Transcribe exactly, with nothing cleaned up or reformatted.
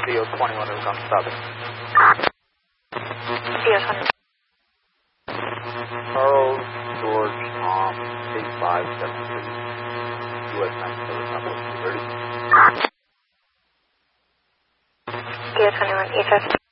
C O twenty-one is on southern. C O twenty-one. Charles George Tom eight five seven three. U S ninety-seven number two thirty. C O twenty-one, E fifty.